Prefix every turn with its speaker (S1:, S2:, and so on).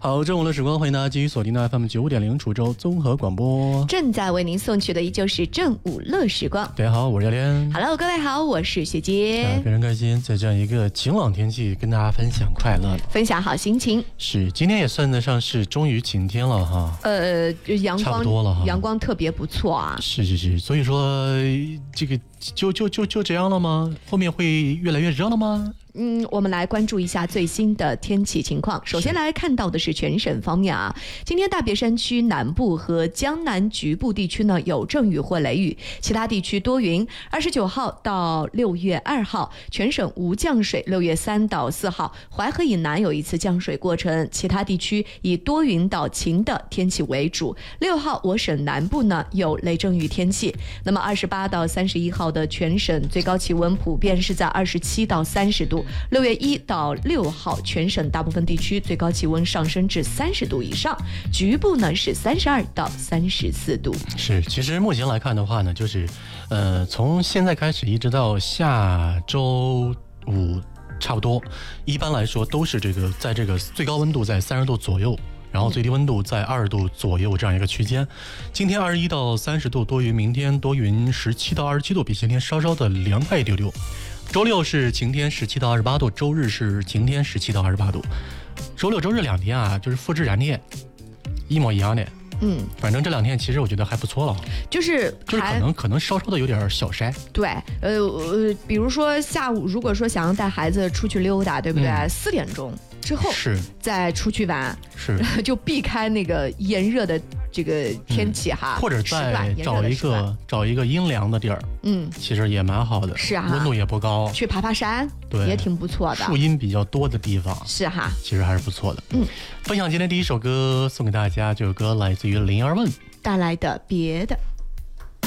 S1: 好，正午的时光，欢迎大家继续锁定的 FM 95.0滁州综合广播，
S2: 正在为您送去的依旧是正午乐时光。
S1: 大家好，我是姚天。
S2: Hello， 各位好，我是学姐。
S1: 非常开心，在这样一个晴朗天气，跟大家分享快乐，
S2: 分享好心情。
S1: 是，今天也算得上是终于晴天了哈。
S2: 阳光
S1: 差不多了哈，
S2: 阳光特别不错啊。
S1: 是，所以说这个就这样了吗？后面会越来越热了吗？
S2: 我们来关注一下最新的天气情况。首先来看到的是全省方面啊，今天大别山区南部和江南局部地区呢有阵雨或雷雨，其他地区多云。29号到6月2号，全省无降水。6月3到4号，淮河以南有一次降水过程，其他地区以多云到晴的天气为主。6号我省南部呢有雷阵雨天气。那么28到31号的全省最高气温普遍是在27到30度。6月1到6号，全省大部分地区最高气温上升至30度以上，局部呢是32到34度。
S1: 是，其实目前来看的话呢，就是从现在开始一直到下周五，差不多，一般来说都是在这个最高温度在30度左右。然后最低温度在20度左右这样一个区间。今天21到30度多云，明天多云17到27度，比前天稍稍的凉快一丢丢。周六是晴天17到28度，周日是晴天17到28度。周六周日两天啊，就是复制燃点一模一样的。反正这两天其实我觉得还不错了，
S2: 就是
S1: 可能稍稍的有点小晒。
S2: 对，比如说下午如果说想要带孩子出去溜达，对不对？4点钟之后
S1: 是
S2: 再出去玩，
S1: 是
S2: 就避开那个炎热的这个天气哈，
S1: 或者再找一个阴凉的地儿，其实也蛮好的，
S2: 是啊，
S1: 温度也不高，
S2: 去爬山，
S1: 对，
S2: 也挺不错的，
S1: 树荫比较多的地方，
S2: 是哈，
S1: 其实还是不错的。分享今天第一首歌送给大家，这首歌来自于灵儿问
S2: 带来的别的。